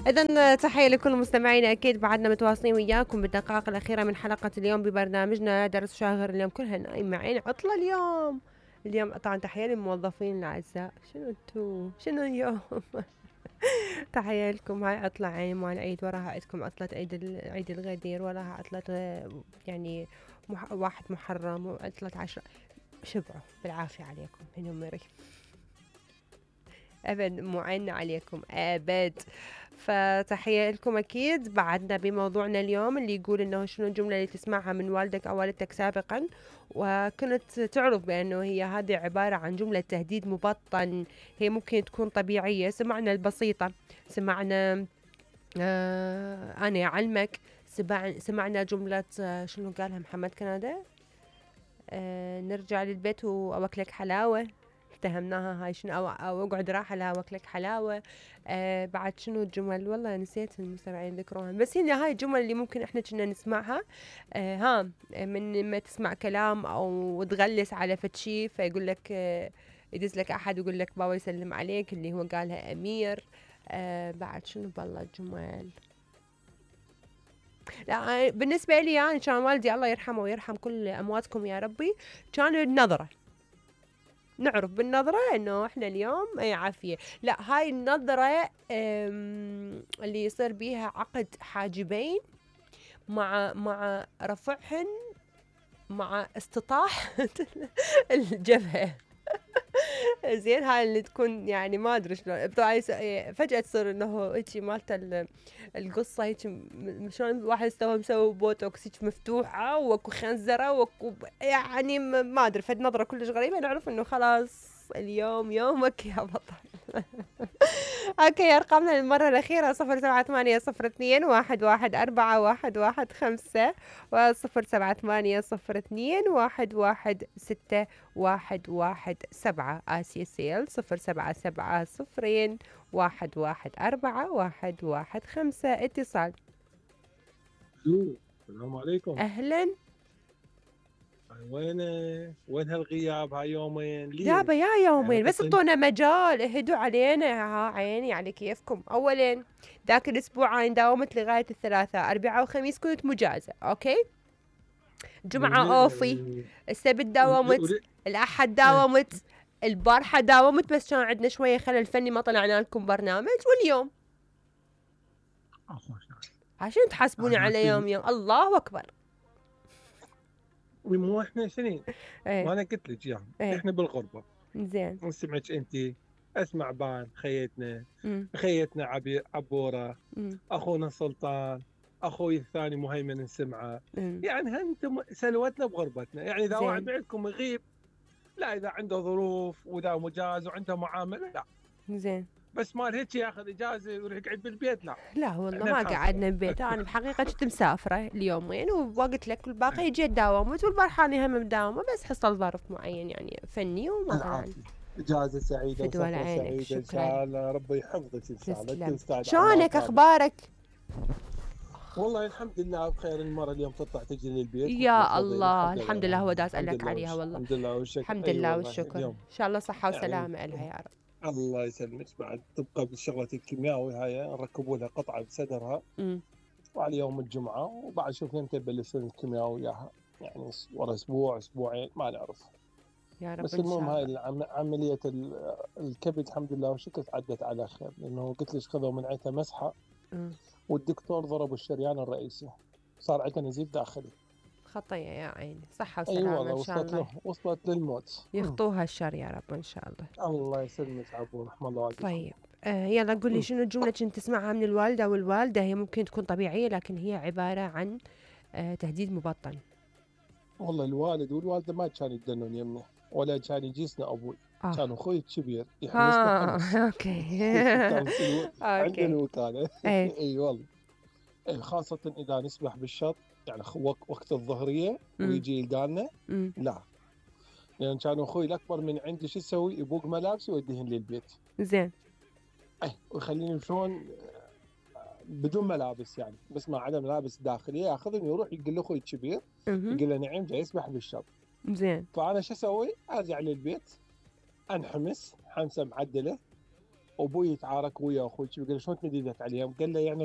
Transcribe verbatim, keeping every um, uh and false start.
إذن تحية لكل مستمعينا، أكيد بعدنا متواصلين وياكم بالدقائق الأخيرة من حلقة اليوم ببرنامجنا درس شاغر. اليوم كلها نايمين، عطلة اليوم. اليوم طبعا تحية للموظفين الأعزاء. شنو انتو شنو اليوم؟ تحية لكم. هاي عطلة عين مال العيد، وراها عندكم عطلة عيد ال- عيد الغدير، وراها عطلة آه، يعني مح... واحد محرم، وعطلة عشرة. شبعوا بالعافية عليكم هنا مري. أبد مو عنا عليكم أبد. فتحية لكم. أكيد بعدنا بموضوعنا اليوم اللي يقول إنه شنو الجملة اللي تسمعها من والدك أو والدتك سابقا وكنت تعرف بأنه هي هذه عبارة عن جملة تهديد مبطن. هي ممكن تكون طبيعية، سمعنا البسيطة، سمعنا آه أنا أعلمك، سمع سمعنا جملة آه شنو قالها محمد كنادة، آه نرجع للبيت وأوكلك حلاوة، اتهمناها هاي شنو، أو, أو اقعد راحة لا وكلك حلاوة. آه بعد شنو الجمل، والله نسيت المستمعين ذكروها، بس هي هاي الجمل اللي ممكن احنا كنا نسمعها. آه ها من ما تسمع كلام او تغلس على فتشي فيقول لك آه يدز لك احد ويقول لك بابا يسلم عليك اللي هو قالها امير. آه بعد شنو بالله الجمل. لا بالنسبة لي يعني كان والدي الله يرحمه ويرحم كل أمواتكم يا ربي، كان النظرة، نعرف بالنظرة انه احنا اليوم اي عافية. لا هاي النظرة ام، اللي يصير بيها عقد حاجبين مع مع رفعهن مع استطاح الجبهة. زين هاي اللي تكون يعني ما ادري شلون بتوع- فجأة تصير انه هيجي مالت ال- القصة هيك م- شلون واحد استوى مسوي بوتوكس هيك مفتوحة وكو خنزرة وكو ب- يعني م- ما ادري فد نظرة كلش غريبة، نعرف انه خلاص اليوم يومك يا بطل. اوكي ارقامنا للمرة الأخيرة صفر سبعة ثمانية صفر اثنين واحد واحد أربعة واحد واحد خمسة وصفر سبعة ثمانية صفر اثنين واحد واحد ستة واحد واحد سبعة. آسيا سيل صفر سبعة سبعة صفرين واحد واحد أربعة واحد واحد خمسة. اتصال. الو السلام عليكم. أهلا. وينه وين هالغياب هاي يومين يابا ليش؟ يا يعني يومين بس طفل. اعطونا مجال اهدوا علينا. ها عيني على كيفكم. أولين ذاك الأسبوع أنا داومت لغاية الثلاثاء أربعاء وخميس كنت مجازة أوكي، جمعة بالمل... أوفي، السبت ول... داومت، ول... الأحد إيه. داومت، البارحة داومت بس كان عندنا شوية خلل فني ما طلعنا لكم برنامج، واليوم أخوش عشان تحاسبوني على عاداتي. يوم يوم الله أكبر. مو احنا سنين. ايه ما انا قلت لك يعني ايه احنا بالغربه. زين. سمعت انت، اسمع بان خيتنا، امم خيتنا عبي... عبوره، امم اخونا سلطان، اخوي الثاني مهيمن السمعه. امم يعني انتم سلوتنا بغربتنا، يعني اذا واحد زين بعدكم يغيب، لا اذا عنده ظروف واذا مجاز وعنده معامله لا، زين. بس مال هيك ياخذ اجازه ويروح يقعد بالبيت لا. لا والله احنا ما نحاسبه. قعدنا ببيت، انا بحقيقة كنت مسافرة اليومين ووقت لك الباقي جيت داومت والبارحة هم مداومة بس حصل ظرف معين يعني فني وما طلعنا. العافيه. اجازه سعيده فدوى وسفره عينك سعيده ان شكرا. شاء الله، ربي يحفظك ان شاء الله، انت تسلم. مستعد عمار شلونك ثابت. اخبارك؟ والله الحمد لله بخير. المره اليوم تطلع تجي للبيت مثل يا الفضيله، الله الحمد الحمد لله. لله هو داس الحمد قالك لله عليها وش والله. الحمد لله والشكر، الحمد اي لله والله والشكر، ان اليوم شاء الله صحة يعني. وسلامة الها يا رب. الله يسلمك. بعد تبقى بشغله الكيماوي هاي نركبوا لها قطعه بصدرها، امم وعلى يوم الجمعه، وبعد شوف متى يبلشون الكيماوي وياها، يعني ورا اسبوع اسبوعين ما نعرف. يا رب بس ان المهم شاء هاي الله. العم- عملية ال- الكبد الحمد لله وشكرا عدت على خير، لأنه قلت لك خذوا من عيتها مسحة، امم والدكتور ضرب الشريان الرئيسي، صار عندها نزيف داخلي. خطية يا عيني، صحة أي وسلامة والله ان شاء وصلت الله. له، وصلت للموت. يخطوها الشر يا رب ان شاء الله. الله يسلمك عبو، رحم الله والديكم. طيب آه يلا قولي أمم. شنو الجملة كنت تسمعها من الوالدة والوالدة، هي ممكن تكون طبيعية لكن هي عبارة عن آه تهديد مبطن. والله الوالد والوالدة ما كانوا يدنون يمي، ولا كان يجيسنا أبوي. اه كان أخوي الكبير يحمسنا ها حمس. اوكي. كان في الو... عندنا اوكي. الوكالة. ايه. اي والله. إيه، خاصة إذا نسبح بالشط، يعني خ- وق- وقت الظهرية امم ويجي يلقانا. امم لا، لأن كان أخوي الأكبر من عندي شو يسوي؟ يبوق ملابسي ويوديهن للبيت. زين. أي ويخليني يمشون بدون ملابس، يعني بس ما عدا ملابس داخلية، ياخذني يروح يقول له أخوي الكبير، اها. يقول له نعيم جاي يسبح بالشط. زين. فأنا شو أسوي؟ أرجع للبيت، أنحمس حمسة معدلة، وابوي يتعارك ويا اخوي، قال له شلون تمديدت عليهم؟ قال له يعني